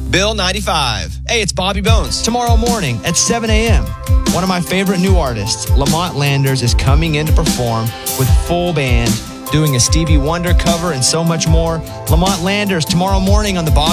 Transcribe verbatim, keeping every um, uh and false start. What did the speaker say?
Bill ninety-five. Hey, it's Bobby Bones. Tomorrow morning at seven a.m., one of my favorite new artists, Lamont Landers, is coming in to perform with full band, doing a Stevie Wonder cover and so much more. Lamont Landers tomorrow morning on the Bobby